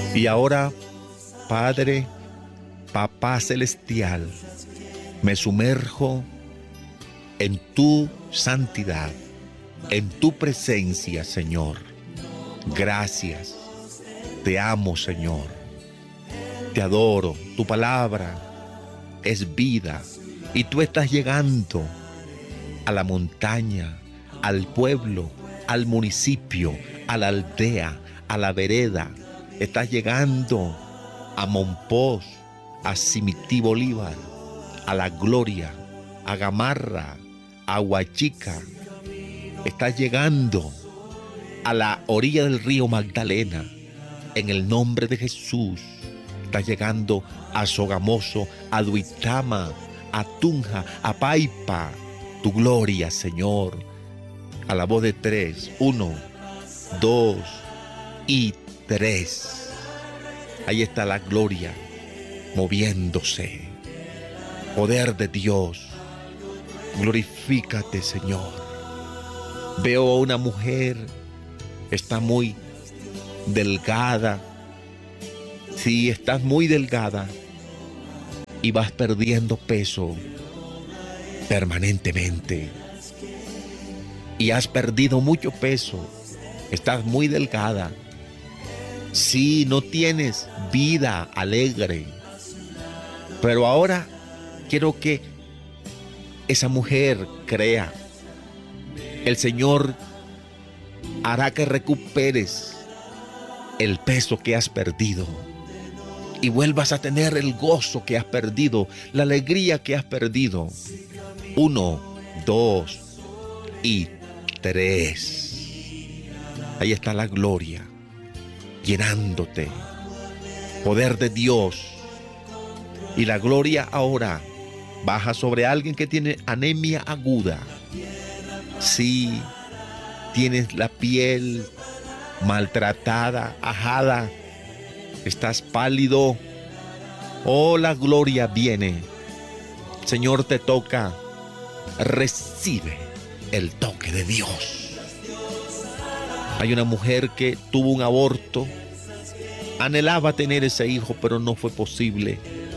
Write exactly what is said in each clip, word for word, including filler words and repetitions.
Y ahora, Padre, Papá Celestial, me sumerjo en tu santidad, en tu presencia, Señor. Gracias. Te amo, Señor. Te adoro. Tu palabra es vida. Y tú estás llegando a la montaña, al pueblo, al municipio, a la aldea, a la vereda. Estás llegando a Monpós, a Simití Bolívar, a La Gloria, a Gamarra, a Huachica. Estás llegando a la orilla del río Magdalena. En el nombre de Jesús. Estás llegando a Sogamoso, a Duitama, a Tunja, a Paipa. Tu gloria, Señor. A la voz de tres. Uno, dos y tres. Ahí está la gloria moviéndose. Poder de Dios. Glorifícate, Señor. Veo a una mujer. Está muy delgada. Sí, estás muy delgada. Y vas perdiendo peso permanentemente. Y has perdido mucho peso. Estás muy delgada. Sí, no tienes vida alegre. Pero ahora quiero que esa mujer crea. El Señor hará que recuperes el peso que has perdido y vuelvas a tener el gozo que has perdido, la alegría que has perdido. Uno, dos y tres. Ahí está la gloria llenándote. Poder de Dios. Y la gloria ahora baja sobre alguien que tiene anemia aguda. Sí, tienes la piel maltratada, ajada, estás pálido. Oh, la gloria viene. Señor, te toca. Recibe el toque de Dios. Hay una mujer que tuvo un aborto, anhelaba tener ese hijo, pero no fue posible.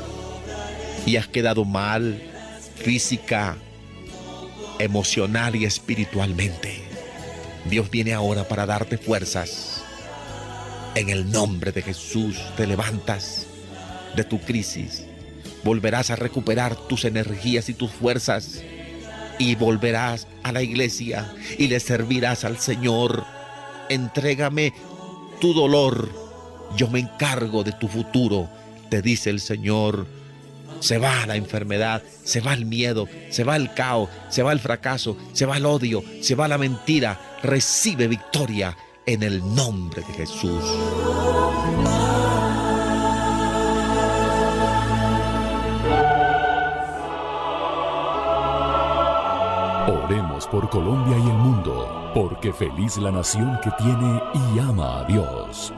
Y has quedado mal, física, emocional y espiritualmente. Dios viene ahora para darte fuerzas. En el nombre de Jesús te levantas de tu crisis. Volverás a recuperar tus energías y tus fuerzas. Y volverás a la iglesia y le servirás al Señor. Entrégame tu dolor. Yo me encargo de tu futuro, te dice el Señor. Se va la enfermedad, se va el miedo, se va el caos, se va el fracaso, se va el odio, se va la mentira. Recibe victoria en el nombre de Jesús. Oremos por Colombia y el mundo, porque feliz la nación que tiene y ama a Dios.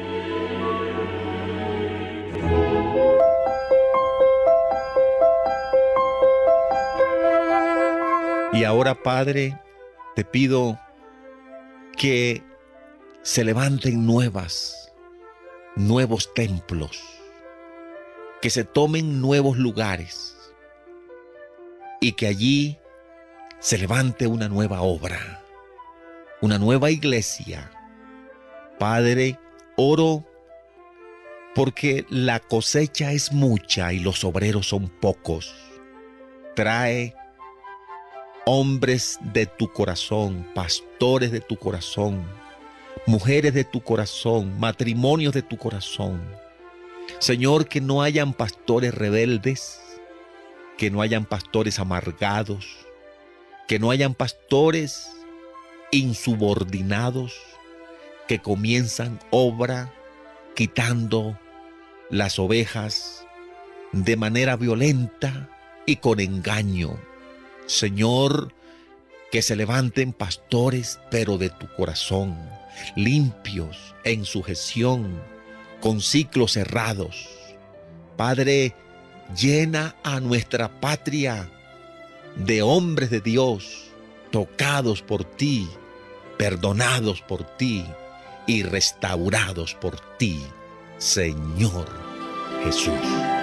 Y ahora, Padre, te pido que se levanten nuevas, nuevos templos, que se tomen nuevos lugares y que allí se levante una nueva obra, una nueva iglesia. Padre, oro porque la cosecha es mucha y los obreros son pocos. Trae hombres de tu corazón, pastores de tu corazón, mujeres de tu corazón, matrimonios de tu corazón. Señor, que no hayan pastores rebeldes, que no hayan pastores amargados, que no hayan pastores insubordinados que comienzan obra quitando las ovejas de manera violenta y con engaño. Señor, que se levanten pastores, pero de tu corazón, limpios, en sujeción, con ciclos cerrados. Padre, llena a nuestra patria de hombres de Dios, tocados por ti, perdonados por ti y restaurados por ti. Señor Jesús.